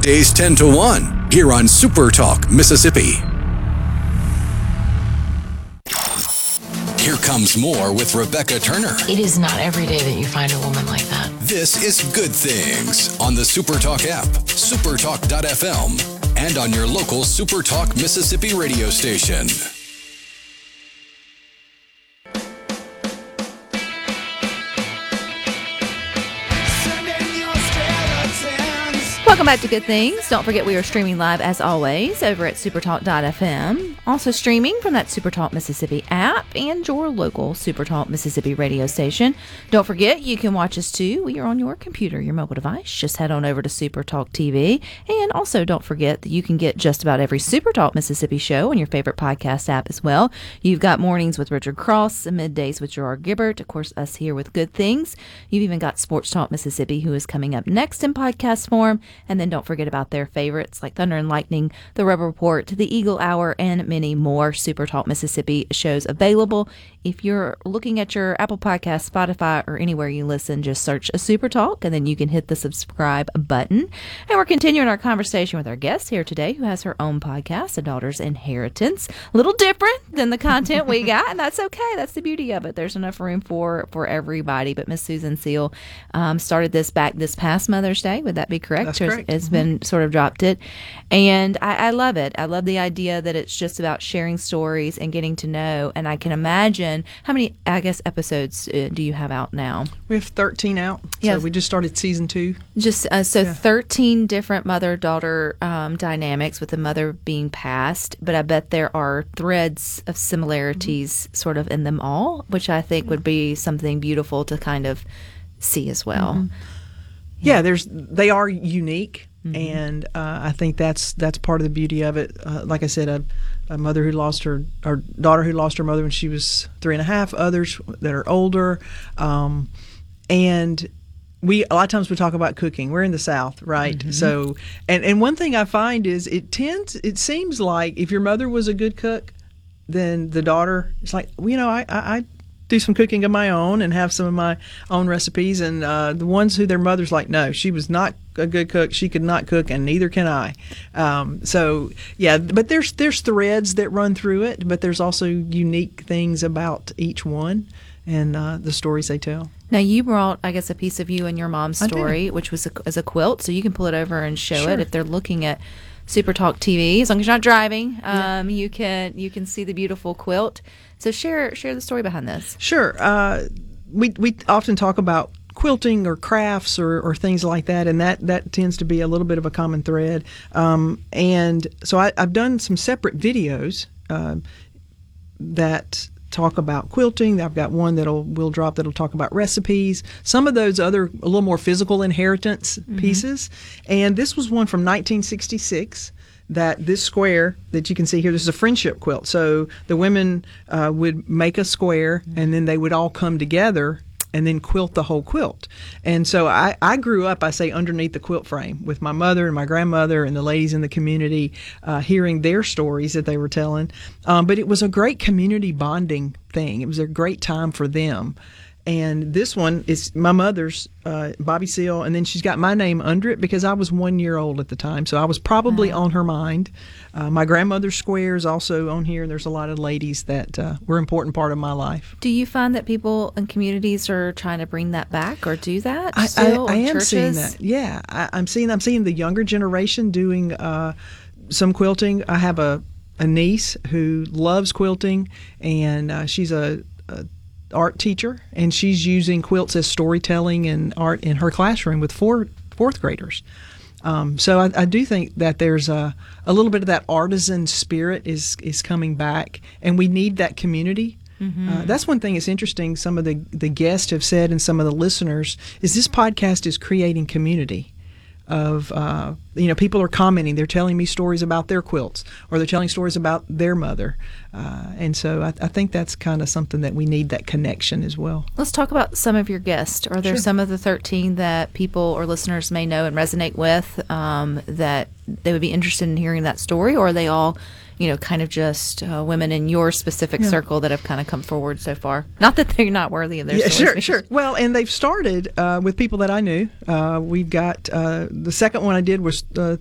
Weekdays 10 to 1 here on Super Talk Mississippi. Here comes more with Rebecca Turner. It is not every day that you find a woman like that. This is Good Things on the Super Talk app, supertalk.fm, and on your local Super Talk Mississippi radio station. Welcome back to Good Things. Don't forget we are streaming live as always over at supertalk.fm. Also streaming from that Supertalk Mississippi app and your local Supertalk Mississippi radio station. Don't forget you can watch us too. We are on your computer, your mobile device. Just head on over to Supertalk TV. And also don't forget that you can get just about every Supertalk Mississippi show on your favorite podcast app as well. You've got Mornings with Richard Cross, Middays with Gerard Gibbert, of course us here with Good Things. You've even got Sports Talk Mississippi, who is coming up next in podcast form. And then don't forget about their favorites like Thunder and Lightning, The Rubber Report, The Eagle Hour, and many more Super Talk Mississippi shows available. If you're looking at your Apple Podcast, Spotify, or anywhere you listen, just search a Super Talk, and then you can hit the subscribe button. And we're continuing our conversation with our guest here today, who has her own podcast, A Daughter's Inheritance. A little different than the content we got, and that's okay. That's the beauty of it. There's enough room for everybody. But Miss Susan Seal started this back this past Mother's Day. Would that be correct? That's correct. It's been sort of dropped it. And I love it. I love the idea that it's just about sharing stories and getting to know. And I can imagine, how many, episodes do you have out now? We have 13 out. Yes. So we just started season 2. Just 13 different mother-daughter dynamics, with the mother being passed. But I bet there are threads of similarities sort of in them all, which I think would be something beautiful to kind of see as well. Mm-hmm. Yeah, they are unique, and I think that's part of the beauty of it. Like I said, a mother who lost her daughter who lost her mother when she was 3.5, others that are older, and a lot of times we talk about cooking. We're in the South, right? Mm-hmm. So, and one thing I find is it seems like if your mother was a good cook, then the daughter is like, I do some cooking of my own and have some of my own recipes, and the ones who their mother's like, no, she was not a good cook, she could not cook, and neither can I. So yeah, but there's threads that run through it, but there's also unique things about each one and the stories they tell. Now, you brought, I guess, a piece of you and your mom's story, which was as a quilt, so you can pull it over and show it if they're looking at Super Talk TV. As long as you're not driving, you can see the beautiful quilt. So share the story behind this. Sure. We often talk about quilting or crafts or things like that, and that tends to be a little bit of a common thread. And so I've done some separate videos that talk about quilting. I've got one we'll drop that'll talk about recipes. Some of those other a little more physical inheritance pieces. And this was one from 1966. That this square that you can see here, this is a friendship quilt. So the women would make a square, and then they would all come together and then quilt the whole quilt. And so I grew up, I say, underneath the quilt frame with my mother and my grandmother and the ladies in the community, hearing their stories that they were telling. But it was a great community bonding thing. It was a great time for them. And this one is my mother's, Bobby Seal, and then she's got my name under it because I was 1 year old at the time, so I was probably on her mind. My grandmother's square is also on here, and there's a lot of ladies that were an important part of my life. Do you find that people in communities are trying to bring that back or do that I am churches? seeing that. Yeah, I'm seeing the younger generation doing some quilting. I have a niece who loves quilting, and she's a art teacher, and she's using quilts as storytelling and art in her classroom with fourth graders. So I do think that there's a little bit of that artisan spirit is coming back, and we need that community. That's one thing that's interesting. Some of the guests have said, and some of the listeners, is this podcast is creating community. Of people are commenting, they're telling me stories about their quilts, or they're telling stories about their mother, and so I think that's kind of something that we need, that connection as well. Let's talk about some of your guests. Are there some of the 13 that people or listeners may know and resonate with, that they would be interested in hearing that story, or are they all kind of just women in your specific circle that have kind of come forward so far? Not that they're not worthy of their stories. Sure. Well, and they've started with people that I knew. We've got the second one I did was